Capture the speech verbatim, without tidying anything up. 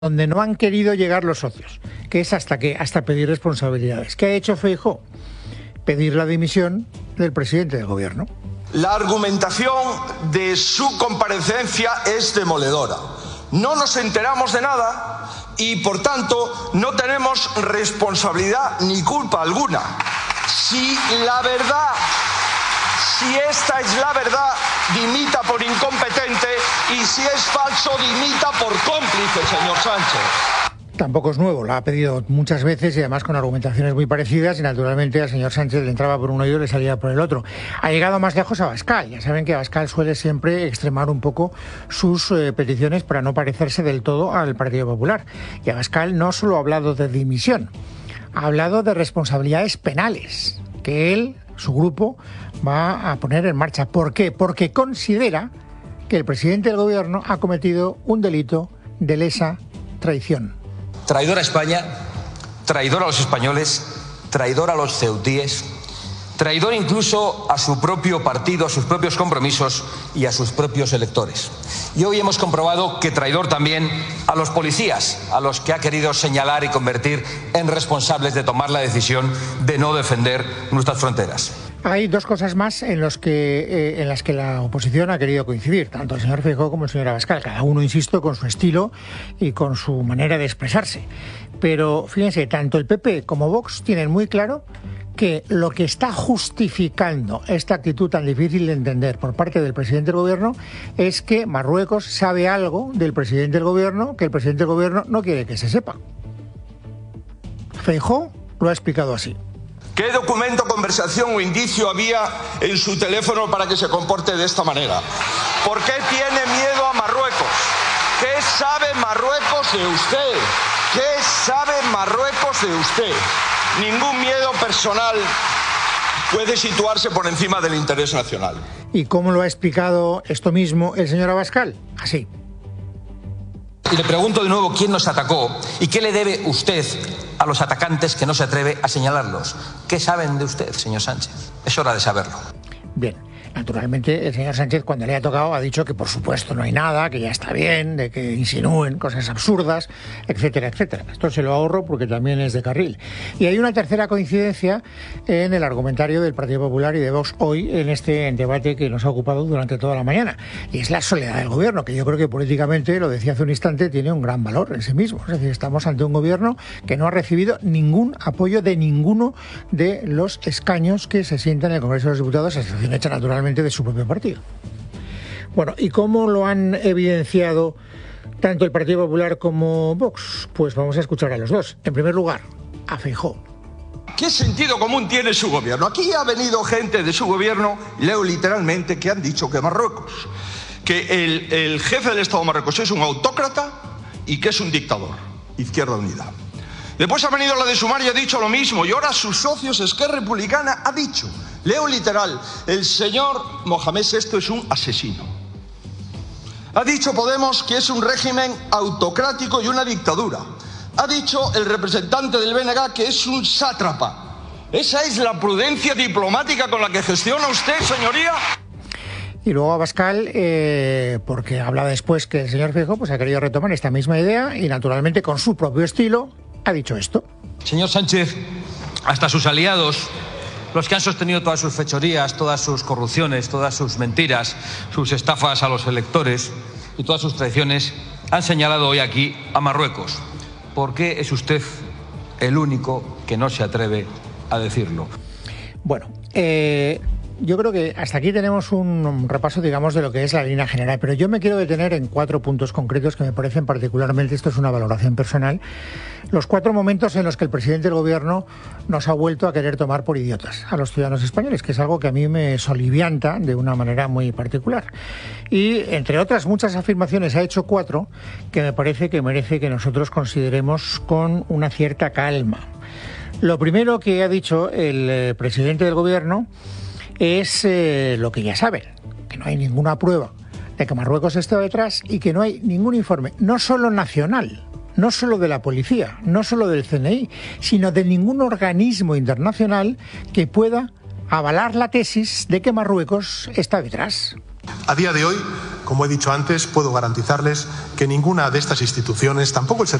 donde no han querido llegar los socios, que es hasta que hasta pedir responsabilidades. ¿Qué ha hecho Feijóo? Pedir la dimisión del presidente del gobierno. La argumentación de su comparecencia es demoledora. No nos enteramos de nada y, por tanto, no tenemos responsabilidad ni culpa alguna. Si la verdad, si esta es la verdad, dimita por incompetente, y si es falso, dimita por cómplice, señor Sánchez. Tampoco es nuevo, lo ha pedido muchas veces y además con argumentaciones muy parecidas, y naturalmente al señor Sánchez le entraba por un oído y le salía por el otro. Ha llegado más lejos a Abascal. Ya saben que Abascal suele siempre extremar un poco sus eh, peticiones para no parecerse del todo al Partido Popular. Y Abascal no solo ha hablado de dimisión, ha hablado de responsabilidades penales que él, su grupo, va a poner en marcha. ¿Por qué? Porque considera que el presidente del gobierno ha cometido un delito de lesa traición. Traidor a España, traidor a los españoles, traidor a los ceutíes, traidor incluso a su propio partido, a sus propios compromisos y a sus propios electores. Y hoy hemos comprobado que traidor también a los policías, a los que ha querido señalar y convertir en responsables de tomar la decisión de no defender nuestras fronteras. Hay dos cosas más en, los que, eh, en las que la oposición ha querido coincidir, tanto el señor Feijóo como el señor Abascal, cada uno, insisto, con su estilo y con su manera de expresarse. Pero fíjense, tanto el P P como Vox tienen muy claro que lo que está justificando esta actitud tan difícil de entender por parte del presidente del gobierno es que Marruecos sabe algo del presidente del gobierno que el presidente del gobierno no quiere que se sepa. Feijóo lo ha explicado así. ¿Qué documento, conversación o indicio había en su teléfono para que se comporte de esta manera? ¿Por qué tiene miedo a Marruecos? ¿Qué sabe Marruecos de usted? ¿Qué sabe Marruecos de usted? Ningún miedo personal puede situarse por encima del interés nacional. ¿Y cómo lo ha explicado esto mismo el señor Abascal? Así. Y le pregunto de nuevo quién nos atacó y qué le debe usted a los atacantes que no se atreve a señalarlos. ¿Qué saben de usted, señor Sánchez? Es hora de saberlo. Bien, naturalmente el señor Sánchez, cuando le ha tocado, ha dicho que por supuesto no hay nada, que ya está bien, de que insinúen cosas absurdas, etcétera, etcétera. Esto se lo ahorro porque también es de carril. Y hay una tercera coincidencia en el argumentario del Partido Popular y de Vox hoy en este debate que nos ha ocupado durante toda la mañana. Y es la soledad del gobierno, que yo creo que políticamente, lo decía hace un instante, tiene un gran valor en sí mismo. Es decir, estamos ante un gobierno que no ha recibido ningún apoyo de ninguno de los escaños que se sientan en el Congreso de los Diputados, a excepción hecha naturalmente de su propio partido. Bueno, ¿y cómo lo han evidenciado tanto el Partido Popular como Vox? Pues vamos a escuchar a los dos. En primer lugar, a Feijóo. ¿Qué sentido común tiene su gobierno? Aquí ha venido gente de su gobierno, leo literalmente, que han dicho que Marruecos, que el, el jefe del Estado de Marruecos es un autócrata y que es un dictador. Izquierda Unida. Después ha venido la de Sumar y ha dicho lo mismo, y ahora sus socios, Esquerra Republicana, ha dicho, leo literal, el señor Mohamed sexto es un asesino. Ha dicho Podemos que es un régimen autocrático y una dictadura. Ha dicho el representante del B N G que es un sátrapa. ¿Esa es la prudencia diplomática con la que gestiona usted, señoría? Y luego Abascal, eh, porque habla después que el señor Feijóo pues, ha querido retomar esta misma idea y naturalmente con su propio estilo ha dicho esto. Señor Sánchez, hasta sus aliados, los que han sostenido todas sus fechorías, todas sus corrupciones, todas sus mentiras, sus estafas a los electores y todas sus traiciones, han señalado hoy aquí a Marruecos. ¿Por qué es usted el único que no se atreve a decirlo? Bueno, eh... yo creo que hasta aquí tenemos un repaso, digamos, de lo que es la línea general, pero yo me quiero detener en cuatro puntos concretos que me parecen particularmente, esto es una valoración personal, los cuatro momentos en los que el presidente del gobierno nos ha vuelto a querer tomar por idiotas a los ciudadanos españoles, que es algo que a mí me solivianta de una manera muy particular. Y, entre otras muchas afirmaciones, ha hecho cuatro que me parece que merece que nosotros consideremos con una cierta calma. Lo primero que ha dicho el eh, presidente del gobierno es eh, lo que ya saben, que no hay ninguna prueba de que Marruecos esté detrás y que no hay ningún informe, no solo nacional, no solo de la policía, no solo del C N I, sino de ningún organismo internacional que pueda avalar la tesis de que Marruecos está detrás. A día de hoy, como he dicho antes, puedo garantizarles que ninguna de estas instituciones, tampoco el